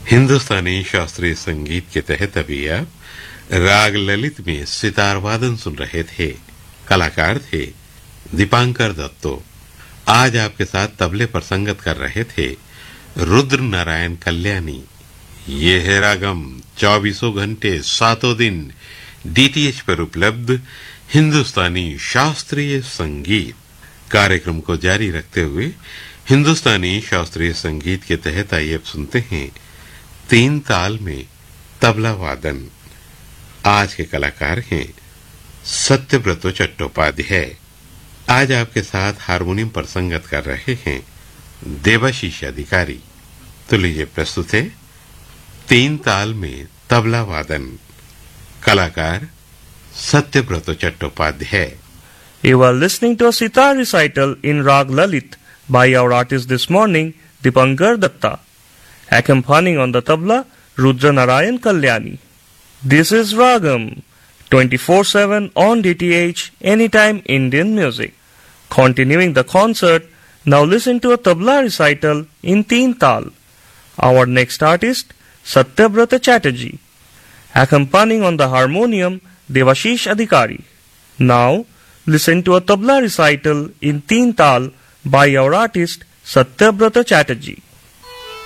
हिंदुस्तानी शास्त्रीय संगीत के तहत अभी आप राग ललित में सितार वादन सुन रहे थे। कलाकार थे दीपांकर दत्तो। आज आपके साथ तबले पर संगत कर रहे थे रुद्र नारायण कल्याणी। ये है रागम 24 घंटे 7 दिन डीटीएच पर उपलब्ध हिंदुस्तानी शास्त्रीय संगीत। कार्यक्रम को जारी रखते हुए हिंदुस्तानी शास्त्रीय संगीत के तहत आइए अब सुनते हैं 3 ताल में तबला वादन। आज के कलाकार हैं सत्यव्रत चट्टोपाध्याय। आज आपके साथ हारमोनियम पर संगत कर रहे हैं देवाशीष अधिकारी। तो लीजिए प्रस्तुत है 3 ताल में तबला वादन। कलाकार Satyavrat Chattopadhyay. You are listening to a sitar recital in Rag Lalit by our artist this morning, Dipankar Datta. Accompanying on the tabla, Rudra Narayan Kalyani. This is Ragam, 24/7 on DTH, anytime Indian music. Continuing the concert, now listen to a tabla recital in Teen Tal. Our next artist, Satyavrata Chatterjee. Accompanying on the harmonium, Devashish Adhikari. Now, listen to a tabla recital in Teen Tal by our artist, Satyavrata Chatterjee.